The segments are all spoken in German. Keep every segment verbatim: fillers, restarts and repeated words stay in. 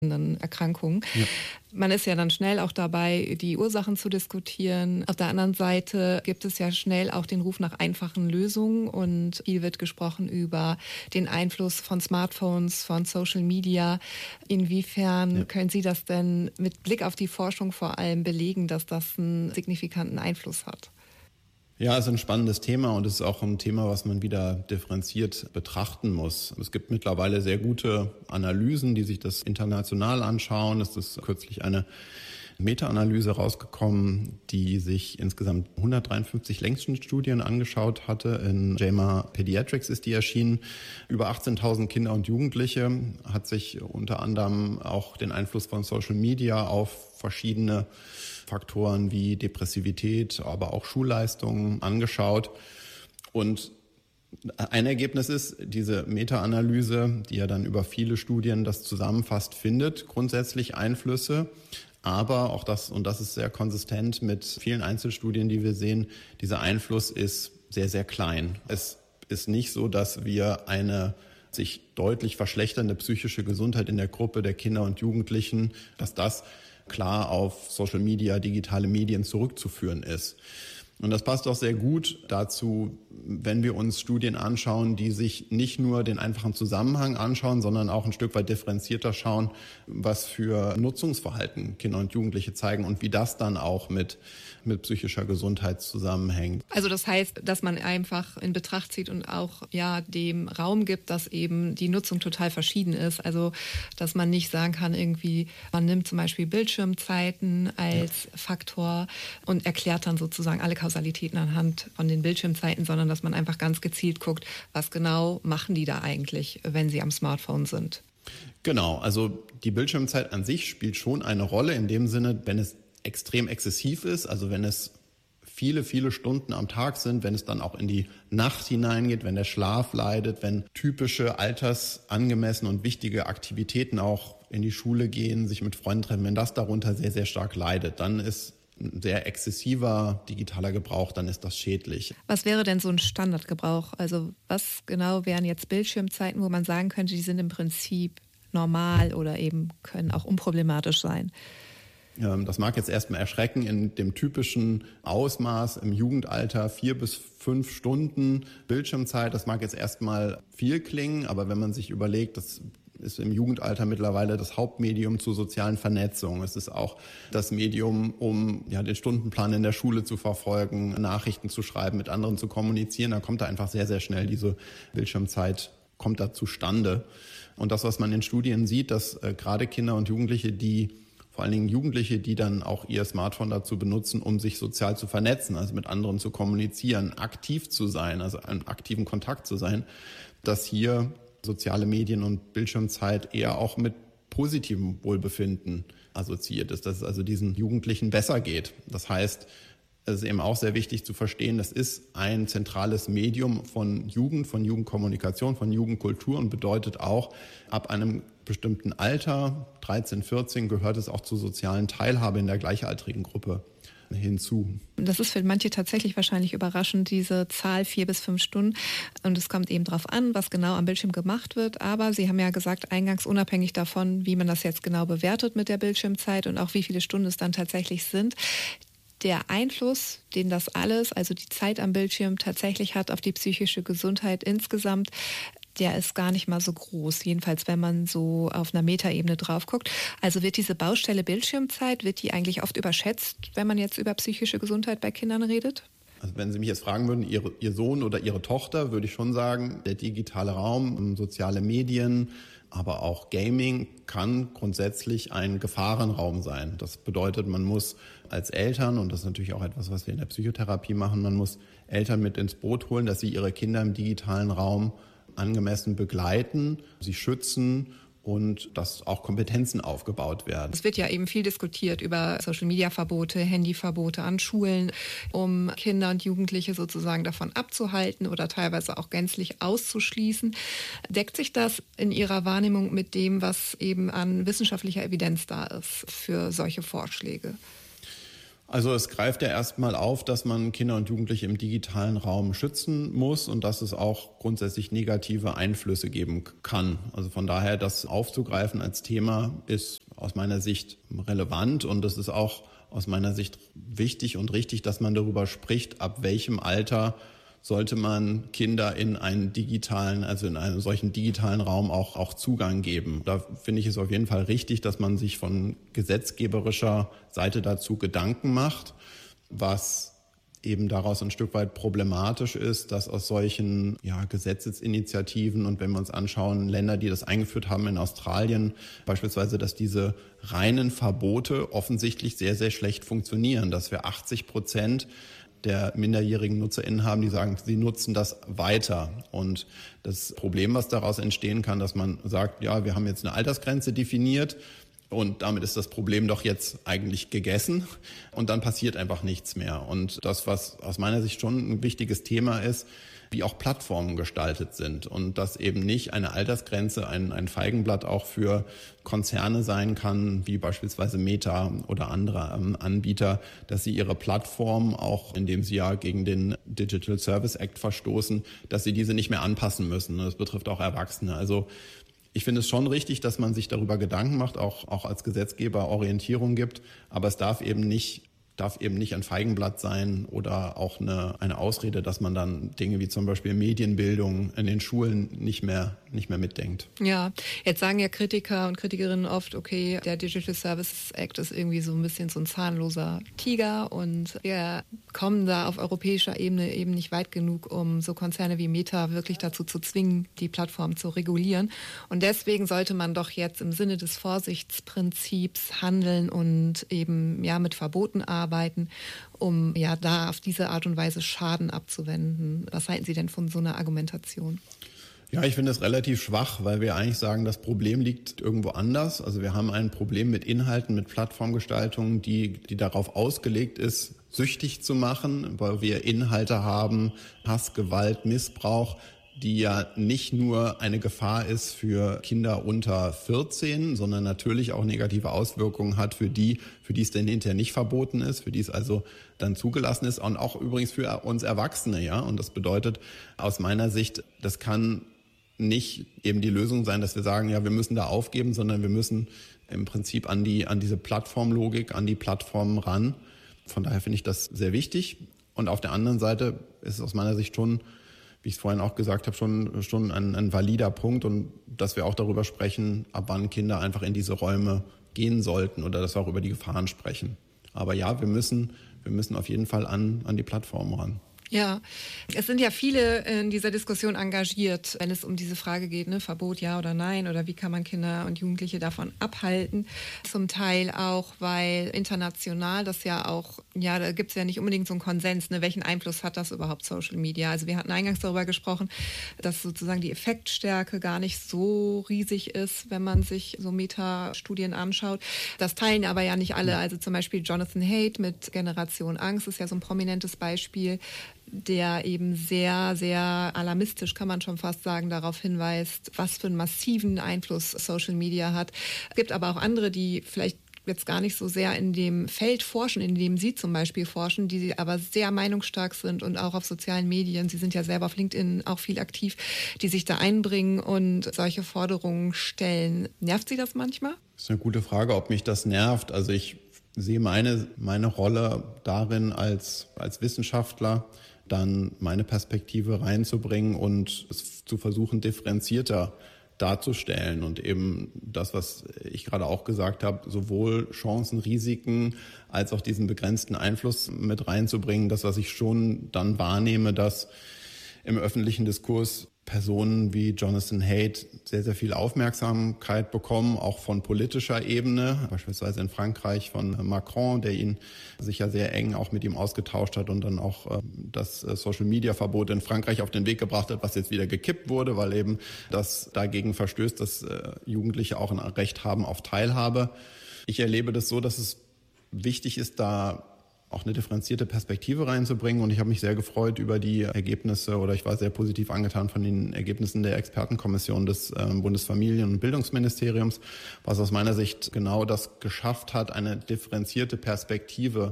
Erkrankungen. Ja. Man ist ja dann schnell auch dabei, die Ursachen zu diskutieren. Auf der anderen Seite gibt es ja schnell auch den Ruf nach einfachen Lösungen und viel wird gesprochen über den Einfluss von Smartphones, von Social Media. Inwiefern Ja. können Sie das denn mit Blick auf die Forschung vor allem belegen, dass das einen signifikanten Einfluss hat? Ja, es ist ein spannendes Thema und es ist auch ein Thema, was man wieder differenziert betrachten muss. Es gibt mittlerweile sehr gute Analysen, die sich das international anschauen. Es ist kürzlich eine Meta-Analyse rausgekommen, die sich insgesamt hundertdreiundfünfzig Längsschnittstudien angeschaut hatte. In J A M A Pediatrics ist die erschienen. Über achtzehntausend Kinder und Jugendliche, hat sich unter anderem auch den Einfluss von Social Media auf verschiedene Faktoren wie Depressivität, aber auch Schulleistungen angeschaut. Und ein Ergebnis ist, diese Meta-Analyse, die ja dann über viele Studien das zusammenfasst, findet grundsätzlich Einflüsse. Aber auch das, und das ist sehr konsistent mit vielen Einzelstudien, die wir sehen, dieser Einfluss ist sehr, sehr klein. Es ist nicht so, dass wir eine sich deutlich verschlechternde psychische Gesundheit in der Gruppe der Kinder und Jugendlichen, dass das klar auf Social Media, digitale Medien zurückzuführen ist. Und das passt auch sehr gut dazu, wenn wir uns Studien anschauen, die sich nicht nur den einfachen Zusammenhang anschauen, sondern auch ein Stück weit differenzierter schauen, was für Nutzungsverhalten Kinder und Jugendliche zeigen und wie das dann auch mit, mit psychischer Gesundheit zusammenhängt. Also das heißt, dass man einfach in Betracht zieht und auch ja dem Raum gibt, dass eben die Nutzung total verschieden ist. Also dass man nicht sagen kann, irgendwie, man nimmt zum Beispiel Bildschirmzeiten als ja. Faktor und erklärt dann sozusagen alle Kausalitäten anhand von den Bildschirmzeiten, sondern dass man einfach ganz gezielt guckt, was genau machen die da eigentlich, wenn sie am Smartphone sind. Genau, also die Bildschirmzeit an sich spielt schon eine Rolle in dem Sinne, wenn es extrem exzessiv ist, also wenn es viele, viele Stunden am Tag sind, wenn es dann auch in die Nacht hineingeht, wenn der Schlaf leidet, wenn typische altersangemessene und wichtige Aktivitäten auch in die Schule gehen, sich mit Freunden treffen, wenn das darunter sehr, sehr stark leidet, dann ist ein sehr exzessiver digitaler Gebrauch, dann ist das schädlich. Was wäre denn so ein Standardgebrauch? Also was genau wären jetzt Bildschirmzeiten, wo man sagen könnte, die sind im Prinzip normal oder eben können auch unproblematisch sein? Das mag jetzt erstmal erschrecken in dem typischen Ausmaß im Jugendalter, vier bis fünf Stunden Bildschirmzeit. Das mag jetzt erstmal viel klingen, aber wenn man sich überlegt, das ist im Jugendalter mittlerweile das Hauptmedium zur sozialen Vernetzung. Es ist auch das Medium, um ja, den Stundenplan in der Schule zu verfolgen, Nachrichten zu schreiben, mit anderen zu kommunizieren. Da kommt da einfach sehr, sehr schnell diese Bildschirmzeit, kommt da zustande. Und das, was man in Studien sieht, dass äh, gerade Kinder und Jugendliche, die vor allen Dingen Jugendliche, die dann auch ihr Smartphone dazu benutzen, um sich sozial zu vernetzen, also mit anderen zu kommunizieren, aktiv zu sein, also in aktiven Kontakt zu sein, dass hier soziale Medien und Bildschirmzeit eher auch mit positivem Wohlbefinden assoziiert ist, dass es also diesen Jugendlichen besser geht. Das heißt, es ist eben auch sehr wichtig zu verstehen, das ist ein zentrales Medium von Jugend, von Jugendkommunikation, von Jugendkultur und bedeutet auch, ab einem bestimmten Alter, dreizehn, vierzehn, gehört es auch zur sozialen Teilhabe in der gleichaltrigen Gruppe hinzu. Das ist für manche tatsächlich wahrscheinlich überraschend, diese Zahl vier bis fünf Stunden. Und es kommt eben darauf an, was genau am Bildschirm gemacht wird. Aber Sie haben ja gesagt, eingangs unabhängig davon, wie man das jetzt genau bewertet mit der Bildschirmzeit und auch wie viele Stunden es dann tatsächlich sind, der Einfluss, den das alles, also die Zeit am Bildschirm tatsächlich hat auf die psychische Gesundheit insgesamt, der ist gar nicht mal so groß, jedenfalls wenn man so auf einer Metaebene drauf guckt. Also wird diese Baustelle Bildschirmzeit, wird die eigentlich oft überschätzt, wenn man jetzt über psychische Gesundheit bei Kindern redet? Also wenn Sie mich jetzt fragen würden, Ihre, Ihr Sohn oder Ihre Tochter, würde ich schon sagen, der digitale Raum, soziale Medien, aber auch Gaming kann grundsätzlich ein Gefahrenraum sein. Das bedeutet, man muss als Eltern, und das ist natürlich auch etwas, was wir in der Psychotherapie machen, man muss Eltern mit ins Boot holen, dass sie ihre Kinder im digitalen Raum angemessen begleiten, sie schützen und dass auch Kompetenzen aufgebaut werden. Es wird ja eben viel diskutiert über Social-Media-Verbote, Handyverbote an Schulen, um Kinder und Jugendliche sozusagen davon abzuhalten oder teilweise auch gänzlich auszuschließen. Deckt sich das in Ihrer Wahrnehmung mit dem, was eben an wissenschaftlicher Evidenz da ist für solche Vorschläge? Also es greift ja erstmal auf, dass man Kinder und Jugendliche im digitalen Raum schützen muss und dass es auch grundsätzlich negative Einflüsse geben kann. Also von daher, das aufzugreifen als Thema ist aus meiner Sicht relevant und es ist auch aus meiner Sicht wichtig und richtig, dass man darüber spricht, ab welchem Alter sollte man Kinder in einen digitalen, also in einen solchen digitalen Raum auch, auch Zugang geben. Da finde ich es auf jeden Fall richtig, dass man sich von gesetzgeberischer Seite dazu Gedanken macht, was eben daraus ein Stück weit problematisch ist, dass aus solchen ja, Gesetzesinitiativen und wenn wir uns anschauen, Länder, die das eingeführt haben in Australien, beispielsweise, dass diese reinen Verbote offensichtlich sehr, sehr schlecht funktionieren, dass wir achtzig Prozent der minderjährigen NutzerInnen haben, die sagen, sie nutzen das weiter. Und das Problem, was daraus entstehen kann, dass man sagt, ja, wir haben jetzt eine Altersgrenze definiert und damit ist das Problem doch jetzt eigentlich gegessen und dann passiert einfach nichts mehr. Und das, was aus meiner Sicht schon ein wichtiges Thema ist, wie auch Plattformen gestaltet sind und dass eben nicht eine Altersgrenze ein, ein Feigenblatt auch für Konzerne sein kann, wie beispielsweise Meta oder andere ähm, Anbieter, dass sie ihre Plattform, auch indem sie ja gegen den Digital Service Act verstoßen, dass sie diese nicht mehr anpassen müssen. Das betrifft auch Erwachsene. Also ich finde es schon richtig, dass man sich darüber Gedanken macht, auch, auch als Gesetzgeber Orientierung gibt, aber es darf eben nicht darf eben nicht ein Feigenblatt sein oder auch eine, eine Ausrede, dass man dann Dinge wie zum Beispiel Medienbildung in den Schulen nicht mehr, nicht mehr mitdenkt. Ja, jetzt sagen ja Kritiker und Kritikerinnen oft, okay, der Digital Services Act ist irgendwie so ein bisschen so ein zahnloser Tiger und wir kommen da auf europäischer Ebene eben nicht weit genug, um so Konzerne wie Meta wirklich dazu zu zwingen, die Plattform zu regulieren. Und deswegen sollte man doch jetzt im Sinne des Vorsichtsprinzips handeln und eben ja mit Verboten arbeiten. Arbeiten, um ja da auf diese Art und Weise Schaden abzuwenden. Was halten Sie denn von so einer Argumentation? Ja, ich finde es relativ schwach, weil wir eigentlich sagen, das Problem liegt irgendwo anders. Also wir haben ein Problem mit Inhalten, mit Plattformgestaltung, die, die darauf ausgelegt ist, süchtig zu machen, weil wir Inhalte haben, Hass, Gewalt, Missbrauch, die ja nicht nur eine Gefahr ist für Kinder unter vierzehn, sondern natürlich auch negative Auswirkungen hat für die, für die es denn hinterher nicht verboten ist, für die es also dann zugelassen ist und auch übrigens für uns Erwachsene, ja. Und das bedeutet aus meiner Sicht, das kann nicht eben die Lösung sein, dass wir sagen, ja, wir müssen da aufgeben, sondern wir müssen im Prinzip an die, an diese Plattformlogik, an die Plattformen ran. Von daher finde ich das sehr wichtig. Und auf der anderen Seite ist es aus meiner Sicht schon, wie ich es vorhin auch gesagt habe, schon, schon ein, ein valider Punkt und dass wir auch darüber sprechen, ab wann Kinder einfach in diese Räume gehen sollten oder dass wir auch über die Gefahren sprechen. Aber ja, wir müssen, wir müssen auf jeden Fall an, an die Plattformen ran. Ja, es sind ja viele in dieser Diskussion engagiert, wenn es um diese Frage geht, ne, Verbot ja oder nein oder wie kann man Kinder und Jugendliche davon abhalten. Zum Teil auch, weil international das ja auch, ja, da gibt es ja nicht unbedingt so einen Konsens, ne, welchen Einfluss hat das überhaupt Social Media? Also wir hatten eingangs darüber gesprochen, dass sozusagen die Effektstärke gar nicht so riesig ist, wenn man sich so Meta-Studien anschaut. Das teilen aber ja nicht alle. Also zum Beispiel Jonathan Haidt mit Generation Angst ist ja so ein prominentes Beispiel, der eben sehr, sehr alarmistisch, kann man schon fast sagen, darauf hinweist, was für einen massiven Einfluss Social Media hat. Es gibt aber auch andere, die vielleicht jetzt gar nicht so sehr in dem Feld forschen, in dem Sie zum Beispiel forschen, die aber sehr meinungsstark sind und auch auf sozialen Medien, Sie sind ja selber auf LinkedIn auch viel aktiv, die sich da einbringen und solche Forderungen stellen. Nervt Sie das manchmal? Das ist eine gute Frage, ob mich das nervt. Also ich sehe meine, meine Rolle darin als, als Wissenschaftler, dann meine Perspektive reinzubringen und es zu versuchen, differenzierter darzustellen und eben das, was ich gerade auch gesagt habe, sowohl Chancen, Risiken als auch diesen begrenzten Einfluss mit reinzubringen. Das, was ich schon dann wahrnehme, dass im öffentlichen Diskurs Personen wie Jonathan Haidt sehr, sehr viel Aufmerksamkeit bekommen, auch von politischer Ebene, beispielsweise in Frankreich von Macron, der ihn sich ja sehr eng auch mit ihm ausgetauscht hat und dann auch das Social-Media-Verbot in Frankreich auf den Weg gebracht hat, was jetzt wieder gekippt wurde, weil eben das dagegen verstößt, dass Jugendliche auch ein Recht haben auf Teilhabe. Ich erlebe das so, dass es wichtig ist, da auch eine differenzierte Perspektive reinzubringen. Und ich habe mich sehr gefreut über die Ergebnisse oder ich war sehr positiv angetan von den Ergebnissen der Expertenkommission des äh, Bundesfamilien- und Bildungsministeriums, was aus meiner Sicht genau das geschafft hat, eine differenzierte Perspektive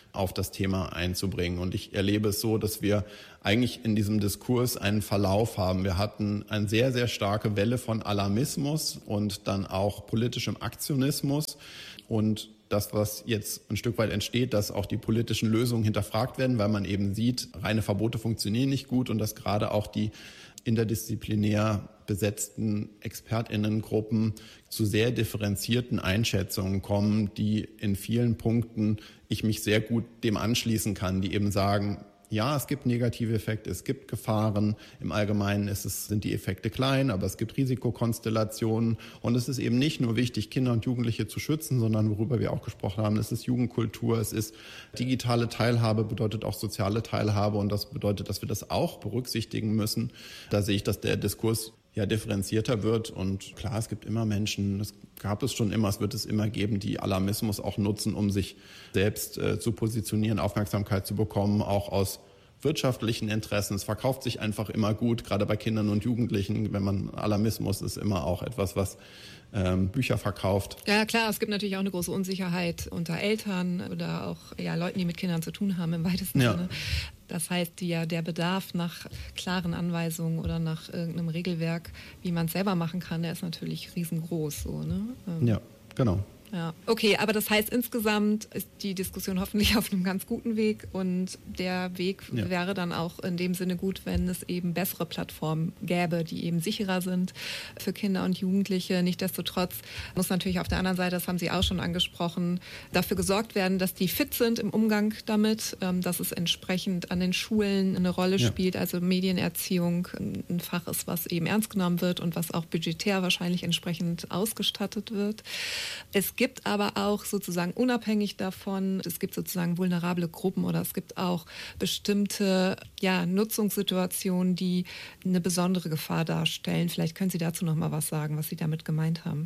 auf das Thema einzubringen. Und ich erlebe es so, dass wir eigentlich in diesem Diskurs einen Verlauf haben. Wir hatten eine sehr, sehr starke Welle von Alarmismus und dann auch politischem Aktionismus. Und das, was jetzt ein Stück weit entsteht, dass auch die politischen Lösungen hinterfragt werden, weil man eben sieht, reine Verbote funktionieren nicht gut und dass gerade auch die interdisziplinär besetzten ExpertInnengruppen zu sehr differenzierten Einschätzungen kommen, die in vielen Punkten ich mich sehr gut dem anschließen kann, die eben sagen, ja, es gibt negative Effekte, es gibt Gefahren. Im Allgemeinen ist es, sind die Effekte klein, aber es gibt Risikokonstellationen. Und es ist eben nicht nur wichtig, Kinder und Jugendliche zu schützen, sondern worüber wir auch gesprochen haben, es ist Jugendkultur, es ist digitale Teilhabe, bedeutet auch soziale Teilhabe. Und das bedeutet, dass wir das auch berücksichtigen müssen. Da sehe ich, dass der Diskurs ja differenzierter wird. Und klar, es gibt immer Menschen, das gab es schon immer, es wird es immer geben, die Alarmismus auch nutzen, um sich selbst äh, zu positionieren, Aufmerksamkeit zu bekommen, auch aus wirtschaftlichen Interessen. Es verkauft sich einfach immer gut, gerade bei Kindern und Jugendlichen, wenn man Alarmismus ist immer auch etwas, was ähm, Bücher verkauft. Ja klar, es gibt natürlich auch eine große Unsicherheit unter Eltern oder auch ja, Leuten, die mit Kindern zu tun haben im weitesten ja. Sinne. Das heißt, die, ja, der Bedarf nach klaren Anweisungen oder nach irgendeinem Regelwerk, wie man es selber machen kann, der ist natürlich riesengroß. So, ne? ähm. Ja, genau. Ja, okay, aber das heißt, insgesamt ist die Diskussion hoffentlich auf einem ganz guten Weg und der Weg ja. wäre dann auch in dem Sinne gut, wenn es eben bessere Plattformen gäbe, die eben sicherer sind für Kinder und Jugendliche. Nichtsdestotrotz muss natürlich auf der anderen Seite, das haben Sie auch schon angesprochen, dafür gesorgt werden, dass die fit sind im Umgang damit, dass es entsprechend an den Schulen eine Rolle ja. spielt, also Medienerziehung ein Fach ist, was eben ernst genommen wird und was auch budgetär wahrscheinlich entsprechend ausgestattet wird. Es gibt aber auch sozusagen unabhängig davon, es gibt sozusagen vulnerable Gruppen oder es gibt auch bestimmte ja, Nutzungssituationen, die eine besondere Gefahr darstellen. Vielleicht können Sie dazu noch mal was sagen, was Sie damit gemeint haben.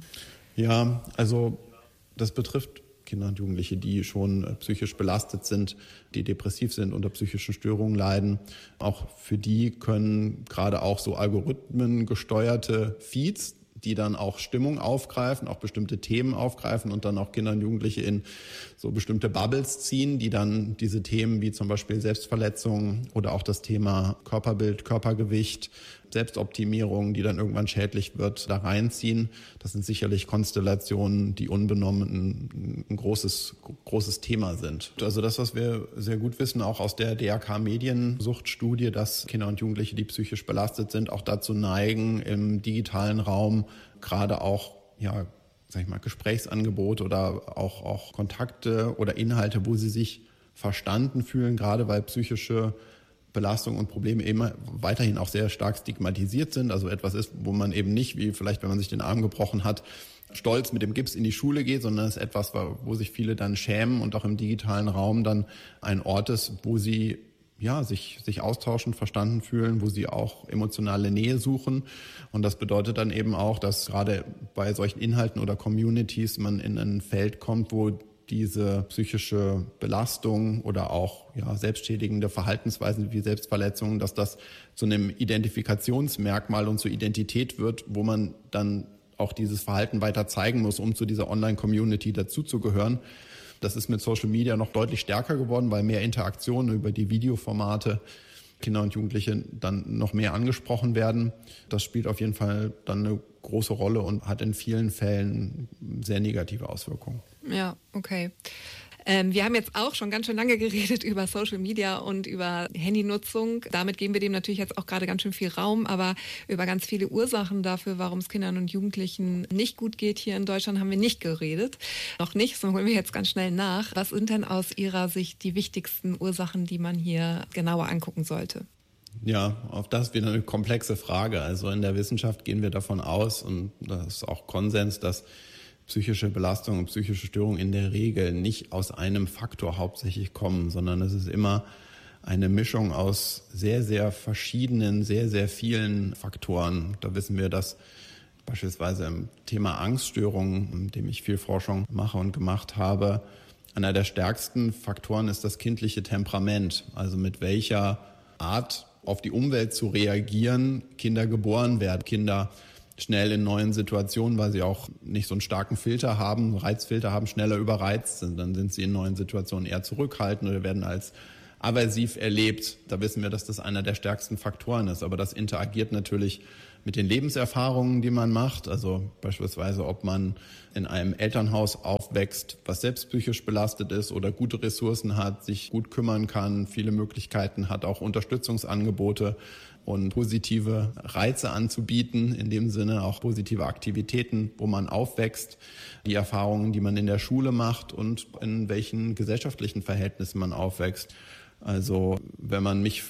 Ja, also das betrifft Kinder und Jugendliche, die schon psychisch belastet sind, die depressiv sind, unter psychischen Störungen leiden. Auch für die können gerade auch so algorithmengesteuerte Feeds, die dann auch Stimmung aufgreifen, auch bestimmte Themen aufgreifen und dann auch Kinder und Jugendliche in so bestimmte Bubbles ziehen, die dann diese Themen wie zum Beispiel Selbstverletzung oder auch das Thema Körperbild, Körpergewicht, Selbstoptimierung, die dann irgendwann schädlich wird, da reinziehen. Das sind sicherlich Konstellationen, die unbenommen ein, ein großes, großes Thema sind. Also das, was wir sehr gut wissen, auch aus der D R K-Mediensuchtstudie, dass Kinder und Jugendliche, die psychisch belastet sind, auch dazu neigen, im digitalen Raum gerade auch, ja, sag ich mal, Gesprächsangebote oder auch, auch Kontakte oder Inhalte, wo sie sich verstanden fühlen, gerade weil psychische Belastung und Probleme immer weiterhin auch sehr stark stigmatisiert sind. Also etwas ist, wo man eben nicht, wie vielleicht, wenn man sich den Arm gebrochen hat, stolz mit dem Gips in die Schule geht, sondern es ist etwas, wo sich viele dann schämen und auch im digitalen Raum dann ein Ort ist, wo sie ja, sich, sich austauschen, verstanden fühlen, wo sie auch emotionale Nähe suchen. Und das bedeutet dann eben auch, dass gerade bei solchen Inhalten oder Communities man in ein Feld kommt, wo diese psychische Belastung oder auch ja, selbstschädigende Verhaltensweisen wie Selbstverletzungen, dass das zu einem Identifikationsmerkmal und zur Identität wird, wo man dann auch dieses Verhalten weiter zeigen muss, um zu dieser Online-Community dazuzugehören. Das ist mit Social Media noch deutlich stärker geworden, weil mehr Interaktionen über die Videoformate Kinder und Jugendliche dann noch mehr angesprochen werden. Das spielt auf jeden Fall dann eine große Rolle und hat in vielen Fällen sehr negative Auswirkungen. Ja, okay. Ähm, wir haben jetzt auch schon ganz schön lange geredet über Social Media und über Handynutzung. Damit geben wir dem natürlich jetzt auch gerade ganz schön viel Raum, aber über ganz viele Ursachen dafür, warum es Kindern und Jugendlichen nicht gut geht hier in Deutschland, haben wir nicht geredet. Noch nicht, so holen wir jetzt ganz schnell nach. Was sind denn aus Ihrer Sicht die wichtigsten Ursachen, die man hier genauer angucken sollte? Ja, auf das ist wieder eine komplexe Frage. Also in der Wissenschaft gehen wir davon aus, und das ist auch Konsens, dass psychische Belastung und psychische Störungen in der Regel nicht aus einem Faktor hauptsächlich kommen, sondern es ist immer eine Mischung aus sehr, sehr verschiedenen, sehr, sehr vielen Faktoren. Da wissen wir, dass beispielsweise im Thema Angststörungen, in dem ich viel Forschung mache und gemacht habe, einer der stärksten Faktoren ist das kindliche Temperament. Also mit welcher Art auf die Umwelt zu reagieren Kinder geboren werden. Kinder schnell in neuen Situationen, weil sie auch nicht so einen starken Filter haben, Reizfilter haben, schneller überreizt sind. Dann sind sie in neuen Situationen eher zurückhaltend oder werden als aversiv erlebt. Da wissen wir, dass das einer der stärksten Faktoren ist. Aber das interagiert natürlich mit den Lebenserfahrungen, die man macht. Also beispielsweise, ob man in einem Elternhaus aufwächst, was selbst psychisch belastet ist oder gute Ressourcen hat, sich gut kümmern kann, viele Möglichkeiten hat, auch Unterstützungsangebote und positive Reize anzubieten, in dem Sinne auch positive Aktivitäten, wo man aufwächst, die Erfahrungen, die man in der Schule macht und in welchen gesellschaftlichen Verhältnissen man aufwächst. Also wenn man mich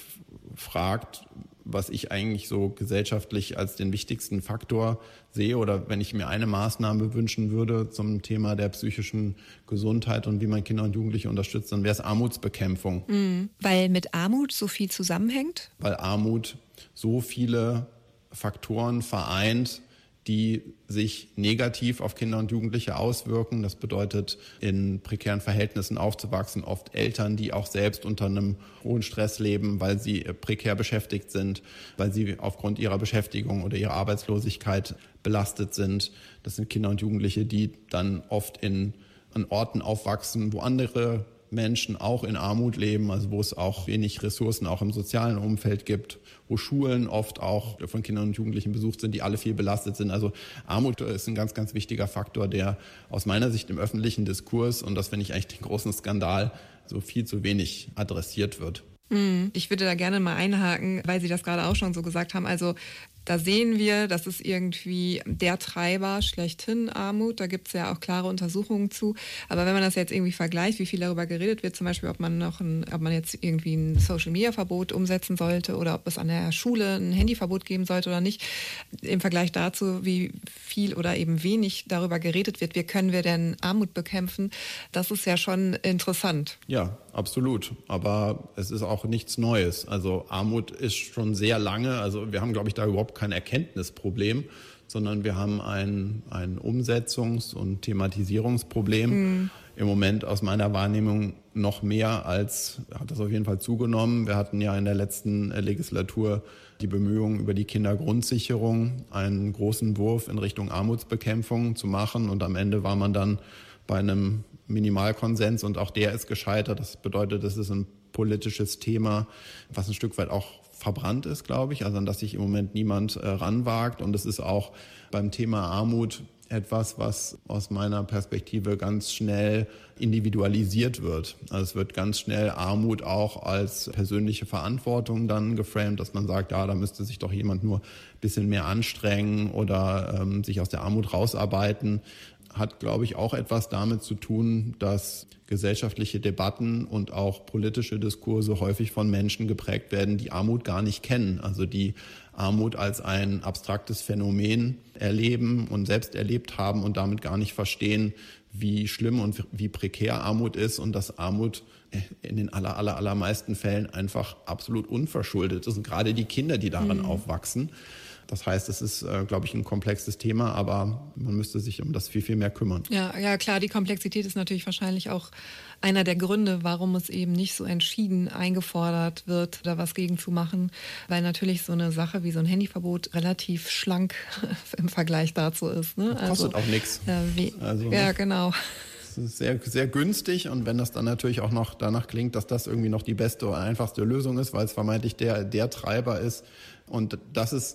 fragt, was ich eigentlich so gesellschaftlich als den wichtigsten Faktor sehe oder wenn ich mir eine Maßnahme wünschen würde zum Thema der psychischen Gesundheit und wie man Kinder und Jugendliche unterstützt, dann wäre es Armutsbekämpfung. Mhm. Weil mit Armut so viel zusammenhängt? Weil Armut so viele Faktoren vereint, die sich negativ auf Kinder und Jugendliche auswirken. Das bedeutet, in prekären Verhältnissen aufzuwachsen, oft Eltern, die auch selbst unter einem hohen Stress leben, weil sie prekär beschäftigt sind, weil sie aufgrund ihrer Beschäftigung oder ihrer Arbeitslosigkeit belastet sind. Das sind Kinder und Jugendliche, die dann oft in, an Orten aufwachsen, wo andere Menschen auch in Armut leben, also wo es auch wenig Ressourcen auch im sozialen Umfeld gibt, wo Schulen oft auch von Kindern und Jugendlichen besucht sind, die alle viel belastet sind. Also Armut ist ein ganz, ganz wichtiger Faktor, der aus meiner Sicht im öffentlichen Diskurs, und das finde ich eigentlich den großen Skandal, so viel zu wenig adressiert wird. Ich würde da gerne mal einhaken, weil Sie das gerade auch schon so gesagt haben. Also da sehen wir, das ist irgendwie der Treiber schlechthin, Armut. Da gibt es ja auch klare Untersuchungen zu. Aber wenn man das jetzt irgendwie vergleicht, wie viel darüber geredet wird, zum Beispiel, ob man noch ein, ob man jetzt irgendwie ein Social-Media-Verbot umsetzen sollte oder ob es an der Schule ein Handyverbot geben sollte oder nicht, im Vergleich dazu, wie viel oder eben wenig darüber geredet wird, wie können wir denn Armut bekämpfen, das ist ja schon interessant. Ja, absolut. Aber es ist auch nichts Neues. Also Armut ist schon sehr lange, also wir haben, glaube ich, da überhaupt kein Erkenntnisproblem, sondern wir haben ein, ein Umsetzungs- und Thematisierungsproblem. Mhm. Im Moment aus meiner Wahrnehmung noch mehr als, hat das auf jeden Fall zugenommen. Wir hatten ja in der letzten Legislatur die Bemühungen über die Kindergrundsicherung, einen großen Wurf in Richtung Armutsbekämpfung zu machen. Und am Ende war man dann bei einem Minimalkonsens und auch der ist gescheitert. Das bedeutet, das ist ein politisches Thema, was ein Stück weit auch verbrannt ist, glaube ich, also an das sich im Moment niemand äh, ranwagt. Und es ist auch beim Thema Armut etwas, was aus meiner Perspektive ganz schnell individualisiert wird. Also es wird ganz schnell Armut auch als persönliche Verantwortung dann geframed, dass man sagt, ja, da müsste sich doch jemand nur ein bisschen mehr anstrengen oder ähm, sich aus der Armut rausarbeiten. Hat, glaube ich, auch etwas damit zu tun, dass gesellschaftliche Debatten und auch politische Diskurse häufig von Menschen geprägt werden, die Armut gar nicht kennen. Also die Armut als ein abstraktes Phänomen erleben und selbst erlebt haben und damit gar nicht verstehen, wie schlimm und wie prekär Armut ist und dass Armut in den aller, aller, allermeisten Fällen einfach absolut unverschuldet ist. Und gerade die Kinder, die darin mhm. aufwachsen. Das heißt, es ist, äh, glaube ich, ein komplexes Thema, aber man müsste sich um das viel, viel mehr kümmern. Ja, ja, klar, die Komplexität ist natürlich wahrscheinlich auch einer der Gründe, warum es eben nicht so entschieden eingefordert wird, da was gegen zu machen, weil natürlich so eine Sache wie so ein Handyverbot relativ schlank im Vergleich dazu ist. Ne? Das kostet also, auch nichts. Äh, also, ja, ne? Genau. Es ist sehr, sehr günstig und wenn das dann natürlich auch noch danach klingt, dass das irgendwie noch die beste oder einfachste Lösung ist, weil es vermeintlich der, der Treiber ist und das ist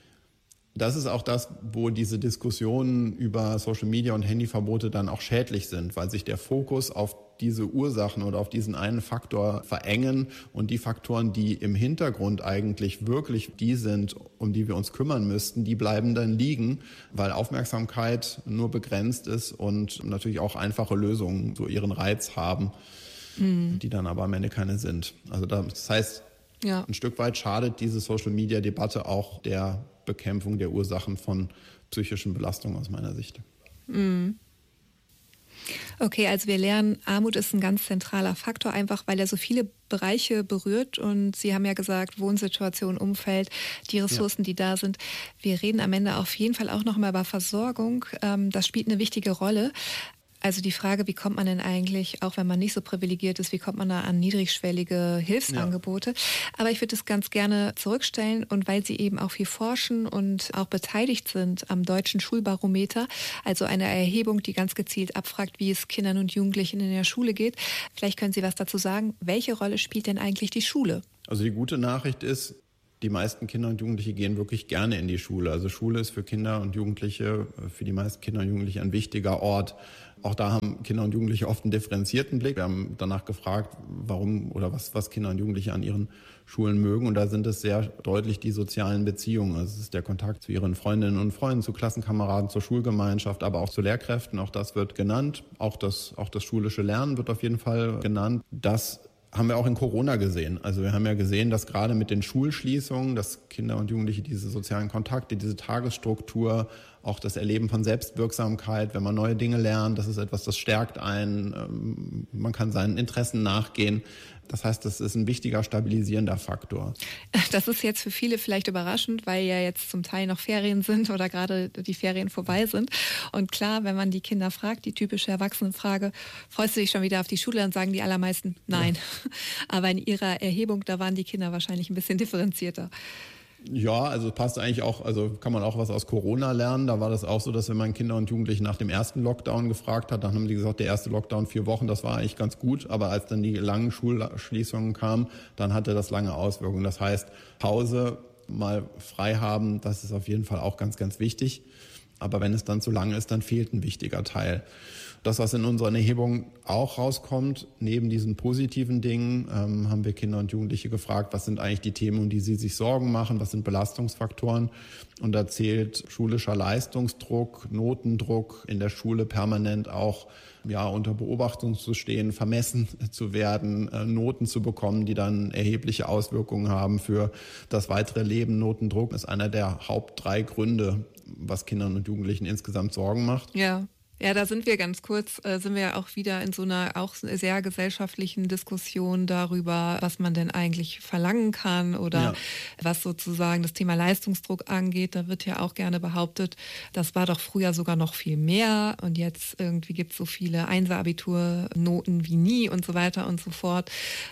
Das ist auch das, wo diese Diskussionen über Social Media und Handyverbote dann auch schädlich sind, weil sich der Fokus auf diese Ursachen oder auf diesen einen Faktor verengen und die Faktoren, die im Hintergrund eigentlich wirklich die sind, um die wir uns kümmern müssten, die bleiben dann liegen, weil Aufmerksamkeit nur begrenzt ist und natürlich auch einfache Lösungen so ihren Reiz haben, mhm. die dann aber am Ende keine sind. Also das heißt, ja. ein Stück weit schadet diese Social Media Debatte auch der Bekämpfung der Ursachen von psychischen Belastungen aus meiner Sicht. Okay, also wir lernen, Armut ist ein ganz zentraler Faktor, einfach weil er so viele Bereiche berührt und Sie haben ja gesagt, Wohnsituation, Umfeld, die Ressourcen, ja. die da sind. Wir reden am Ende auf jeden Fall auch noch mal über Versorgung. Das spielt eine wichtige Rolle. Also die Frage, wie kommt man denn eigentlich, auch wenn man nicht so privilegiert ist, wie kommt man da an niedrigschwellige Hilfsangebote? Ja. Aber ich würde es ganz gerne zurückstellen und weil Sie eben auch viel forschen und auch beteiligt sind am Deutschen Schulbarometer, also eine Erhebung, die ganz gezielt abfragt, wie es Kindern und Jugendlichen in der Schule geht. Vielleicht können Sie was dazu sagen. Welche Rolle spielt denn eigentlich die Schule? Also die gute Nachricht ist, die meisten Kinder und Jugendliche gehen wirklich gerne in die Schule. Also Schule ist für Kinder und Jugendliche, für die meisten Kinder und Jugendliche ein wichtiger Ort. Auch da haben Kinder und Jugendliche oft einen differenzierten Blick. Wir haben danach gefragt, warum oder was, was Kinder und Jugendliche an ihren Schulen mögen. Und da sind es sehr deutlich die sozialen Beziehungen. Also es ist der Kontakt zu ihren Freundinnen und Freunden, zu Klassenkameraden, zur Schulgemeinschaft, aber auch zu Lehrkräften. Auch das wird genannt. Auch das, auch das schulische Lernen wird auf jeden Fall genannt. Das haben wir auch in Corona gesehen. Also wir haben ja gesehen, dass gerade mit den Schulschließungen, dass Kinder und Jugendliche diese sozialen Kontakte, diese Tagesstruktur, auch das Erleben von Selbstwirksamkeit, wenn man neue Dinge lernt, das ist etwas, das stärkt einen, man kann seinen Interessen nachgehen. Das heißt, das ist ein wichtiger stabilisierender Faktor. Das ist jetzt für viele vielleicht überraschend, weil ja jetzt zum Teil noch Ferien sind oder gerade die Ferien vorbei sind. Und klar, wenn man die Kinder fragt, die typische Erwachsenenfrage, freust du dich schon wieder auf die Schule? Dann sagen die allermeisten nein. Ja. Aber in ihrer Erhebung, da waren die Kinder wahrscheinlich ein bisschen differenzierter. Ja, also passt eigentlich auch, also kann man auch was aus Corona lernen. Da war das auch so, dass wenn man Kinder und Jugendliche nach dem ersten Lockdown gefragt hat, dann haben die gesagt, der erste Lockdown vier Wochen, das war eigentlich ganz gut. Aber als dann die langen Schulschließungen kamen, dann hatte das lange Auswirkungen. Das heißt, Pause mal frei haben, das ist auf jeden Fall auch ganz, ganz wichtig. Aber wenn es dann zu lange ist, dann fehlt ein wichtiger Teil. Das, was in unseren Erhebungen auch rauskommt, neben diesen positiven Dingen, ähm, haben wir Kinder und Jugendliche gefragt, was sind eigentlich die Themen, um die sie sich Sorgen machen, was sind Belastungsfaktoren. Und da zählt schulischer Leistungsdruck, Notendruck, in der Schule permanent auch ja, unter Beobachtung zu stehen, vermessen zu werden, äh, Noten zu bekommen, die dann erhebliche Auswirkungen haben für das weitere Leben. Notendruck ist einer der Haupt drei Gründe, was Kindern und Jugendlichen insgesamt Sorgen macht. Ja. Ja, da sind wir ganz kurz, äh, sind wir auch wieder in so einer auch sehr gesellschaftlichen Diskussion darüber, was man denn eigentlich verlangen kann oder ja. was sozusagen das Thema Leistungsdruck angeht. Da wird ja auch gerne behauptet, das war doch früher sogar noch viel mehr und jetzt irgendwie gibt es so viele Einser-Abiturnoten wie nie und so weiter und so fort.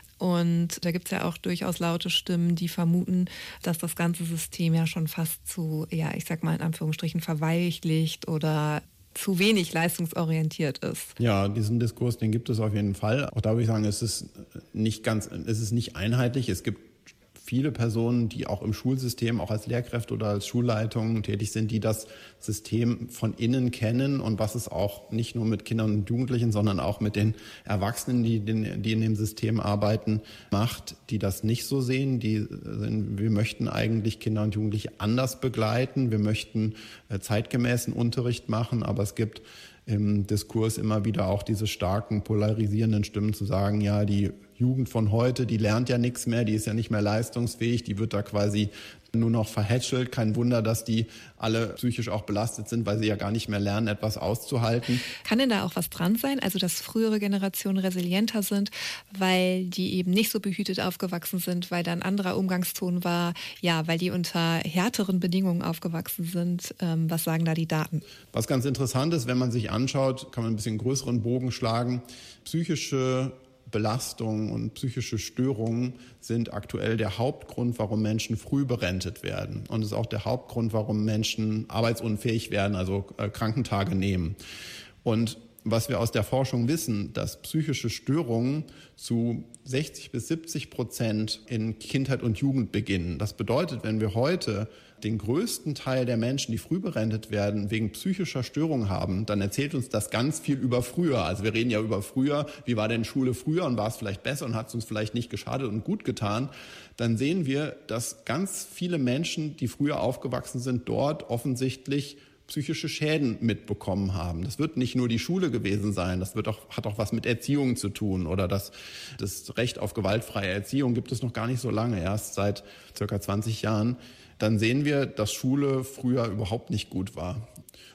Und da gibt es ja auch durchaus laute Stimmen, die vermuten, dass das ganze System ja schon fast zu, ja, ich sag mal in Anführungsstrichen verweichlicht oder zu wenig leistungsorientiert ist. Ja, diesen Diskurs, den gibt es auf jeden Fall. Auch da würde ich sagen, es ist nicht ganz, es ist nicht einheitlich. Es gibt viele Personen, die auch im Schulsystem, auch als Lehrkräfte oder als Schulleitungen tätig sind, die das System von innen kennen und was es auch nicht nur mit Kindern und Jugendlichen, sondern auch mit den Erwachsenen, die, die in dem System arbeiten, macht, die das nicht so sehen. Die sind, wir möchten eigentlich Kinder und Jugendliche anders begleiten. Wir möchten zeitgemäßen Unterricht machen, aber es gibt im Diskurs immer wieder auch diese starken polarisierenden Stimmen zu sagen, ja, die Jugend von heute, die lernt ja nichts mehr, die ist ja nicht mehr leistungsfähig, die wird da quasi nur noch verhätschelt. Kein Wunder, dass die alle psychisch auch belastet sind, weil sie ja gar nicht mehr lernen, etwas auszuhalten. Kann denn da auch was dran sein? Also, dass frühere Generationen resilienter sind, weil die eben nicht so behütet aufgewachsen sind, weil da ein anderer Umgangston war, ja, weil die unter härteren Bedingungen aufgewachsen sind. Ähm, was sagen da die Daten? Was ganz interessant ist, wenn man sich anschaut, kann man ein bisschen einen größeren Bogen schlagen. Psychische Belastungen und psychische Störungen sind aktuell der Hauptgrund, warum Menschen früh berentet werden. Und es ist auch der Hauptgrund, warum Menschen arbeitsunfähig werden, also äh, Krankentage nehmen. Und was wir aus der Forschung wissen, dass psychische Störungen zu sechzig bis siebzig Prozent in Kindheit und Jugend beginnen. Das bedeutet, wenn wir heute den größten Teil der Menschen, die früh berentet werden, wegen psychischer Störungen haben, dann erzählt uns das ganz viel über früher. Also wir reden ja über früher, wie war denn Schule früher und war es vielleicht besser und hat es uns vielleicht nicht geschadet und gut getan. Dann sehen wir, dass ganz viele Menschen, die früher aufgewachsen sind, dort offensichtlich psychische Schäden mitbekommen haben. Das wird nicht nur die Schule gewesen sein, das wird auch, hat auch was mit Erziehung zu tun oder das, das Recht auf gewaltfreie Erziehung gibt es noch gar nicht so lange, erst seit circa zwanzig Jahren. Dann sehen wir, dass Schule früher überhaupt nicht gut war.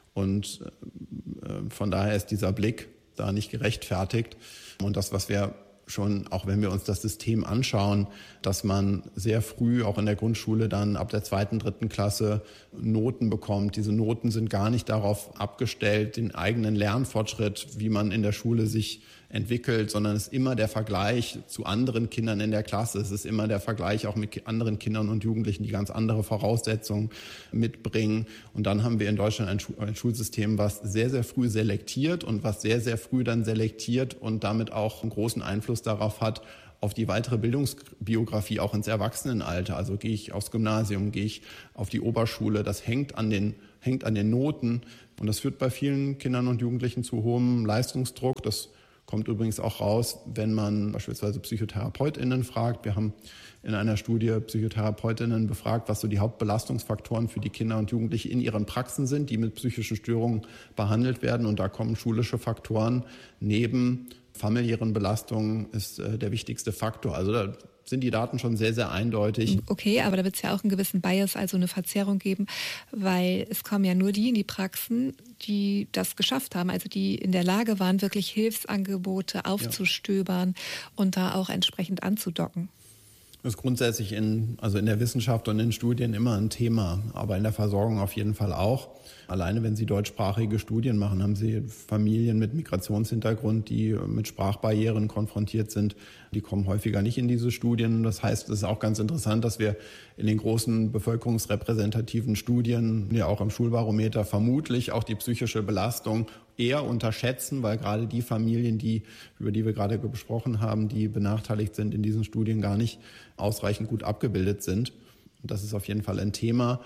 Und äh, von daher ist dieser Blick da nicht gerechtfertigt. Und das, was wir schon, auch wenn wir uns das System anschauen, dass man sehr früh auch in der Grundschule dann ab der zweiten, dritten Klasse Noten bekommt. Diese Noten sind gar nicht darauf abgestellt, den eigenen Lernfortschritt, wie man in der Schule sich entwickelt, sondern es ist immer der Vergleich zu anderen Kindern in der Klasse. Es ist immer der Vergleich auch mit anderen Kindern und Jugendlichen, die ganz andere Voraussetzungen mitbringen. Und dann haben wir in Deutschland ein, Schu- ein Schulsystem, was sehr, sehr früh selektiert und was sehr, sehr früh dann selektiert und damit auch einen großen Einfluss darauf hat, auf die weitere Bildungsbiografie auch ins Erwachsenenalter. Also gehe ich aufs Gymnasium, gehe ich auf die Oberschule. Das hängt an den, hängt an den Noten. Und das führt bei vielen Kindern und Jugendlichen zu hohem Leistungsdruck. Das kommt übrigens auch raus, wenn man beispielsweise PsychotherapeutInnen fragt. Wir haben in einer Studie PsychotherapeutInnen befragt, was so die Hauptbelastungsfaktoren für die Kinder und Jugendliche in ihren Praxen sind, die mit psychischen Störungen behandelt werden. Und da kommen schulische Faktoren neben familiären Belastungen ist äh, der wichtigste Faktor. Also da sind die Daten schon sehr, sehr eindeutig. Okay, aber da wird es ja auch einen gewissen Bias, also eine Verzerrung geben, weil es kommen ja nur die in die Praxen, die das geschafft haben, also die in der Lage waren, wirklich Hilfsangebote aufzustöbern ja. und da auch entsprechend anzudocken. Das ist grundsätzlich in, also in der Wissenschaft und in Studien immer ein Thema, aber in der Versorgung auf jeden Fall auch. Alleine wenn Sie deutschsprachige Studien machen, haben Sie Familien mit Migrationshintergrund, die mit Sprachbarrieren konfrontiert sind. Die kommen häufiger nicht in diese Studien. Das heißt, es ist auch ganz interessant, dass wir in den großen bevölkerungsrepräsentativen Studien, ja auch im Schulbarometer, vermutlich auch die psychische Belastung eher unterschätzen, weil gerade die Familien, die, über die wir gerade gesprochen haben, die benachteiligt sind, in diesen Studien gar nicht ausreichend gut abgebildet sind. Und das ist auf jeden Fall ein Thema.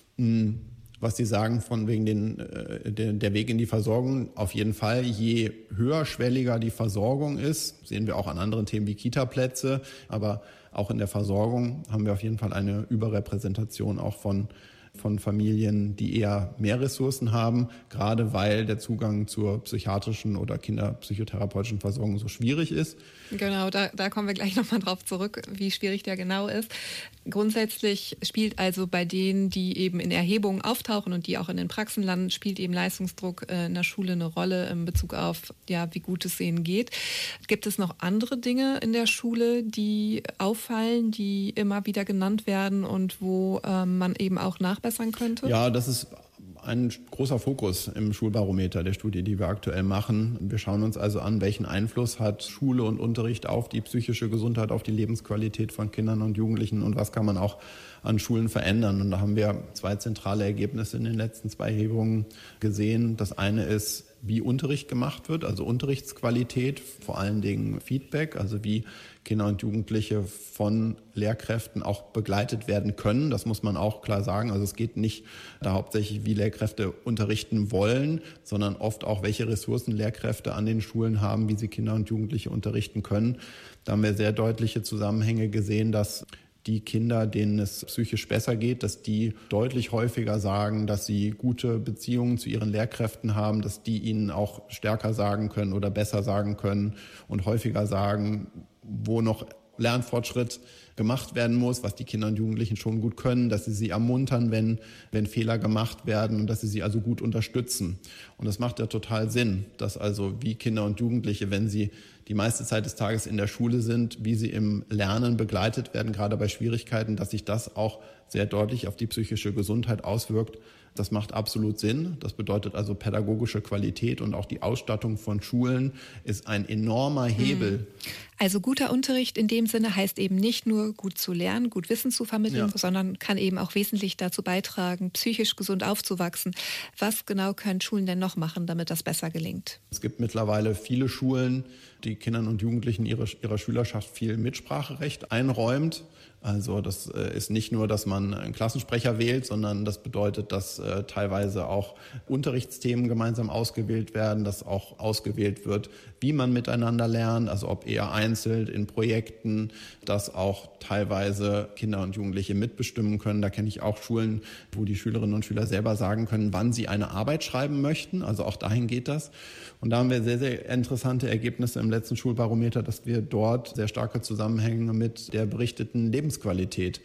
Was Sie sagen von wegen den, der, der Weg in die Versorgung, auf jeden Fall, je höherschwelliger die Versorgung ist, sehen wir auch an anderen Themen wie Kita-Plätze, aber auch in der Versorgung haben wir auf jeden Fall eine Überrepräsentation auch von von Familien, die eher mehr Ressourcen haben, gerade weil der Zugang zur psychiatrischen oder kinderpsychotherapeutischen Versorgung so schwierig ist. Genau, da, da kommen wir gleich nochmal drauf zurück, wie schwierig der genau ist. Grundsätzlich spielt also bei denen, die eben in Erhebungen auftauchen und die auch in den Praxen landen, spielt eben Leistungsdruck in der Schule eine Rolle in Bezug auf, ja, wie gut es ihnen geht. Gibt es noch andere Dinge in der Schule, die auffallen, die immer wieder genannt werden und wo äh, man eben auch nachbessern könnte? Ja, das ist ein großer Fokus im Schulbarometer der Studie, die wir aktuell machen. Wir schauen uns also an, welchen Einfluss hat Schule und Unterricht auf die psychische Gesundheit, auf die Lebensqualität von Kindern und Jugendlichen und was kann man auch an Schulen verändern. Und da haben wir zwei zentrale Ergebnisse in den letzten zwei Erhebungen gesehen. Das eine ist, wie Unterricht gemacht wird, also Unterrichtsqualität, vor allen Dingen Feedback, also wie Kinder und Jugendliche von Lehrkräften auch begleitet werden können. Das muss man auch klar sagen. Also es geht nicht da hauptsächlich, wie Lehrkräfte unterrichten wollen, sondern oft auch, welche Ressourcen Lehrkräfte an den Schulen haben, wie sie Kinder und Jugendliche unterrichten können. Da haben wir sehr deutliche Zusammenhänge gesehen, dass die Kinder, denen es psychisch besser geht, dass die deutlich häufiger sagen, dass sie gute Beziehungen zu ihren Lehrkräften haben, dass die ihnen auch stärker sagen können oder besser sagen können und häufiger sagen, wo noch Lernfortschritt gemacht werden muss, was die Kinder und Jugendlichen schon gut können, dass sie sie ermuntern, wenn, wenn Fehler gemacht werden und dass sie sie also gut unterstützen. Und das macht ja total Sinn, dass also wie Kinder und Jugendliche, wenn sie die meiste Zeit des Tages in der Schule sind, wie sie im Lernen begleitet werden, gerade bei Schwierigkeiten, dass sich das auch sehr deutlich auf die psychische Gesundheit auswirkt. Das macht absolut Sinn. Das bedeutet also pädagogische Qualität und auch die Ausstattung von Schulen ist ein enormer Hebel. Also guter Unterricht in dem Sinne heißt eben nicht nur gut zu lernen, gut Wissen zu vermitteln, ja. sondern kann eben auch wesentlich dazu beitragen, psychisch gesund aufzuwachsen. Was genau können Schulen denn noch machen, damit das besser gelingt? Es gibt mittlerweile viele Schulen, die Kindern und Jugendlichen ihrer, ihrer Schülerschaft viel Mitspracherecht einräumt. Also das äh, ist nicht nur, dass man einen Klassensprecher wählt, sondern das bedeutet, dass äh, teilweise auch Unterrichtsthemen gemeinsam ausgewählt werden, dass auch ausgewählt wird, wie man miteinander lernt, also ob eher einzeln in Projekten, dass auch teilweise Kinder und Jugendliche mitbestimmen können. Da kenne ich auch Schulen, wo die Schülerinnen und Schüler selber sagen können, wann sie eine Arbeit schreiben möchten. Also auch dahin geht das. Und da haben wir sehr, sehr interessante Ergebnisse im letzten Schulbarometer, dass wir dort sehr starke Zusammenhänge mit der berichteten Lebensqualität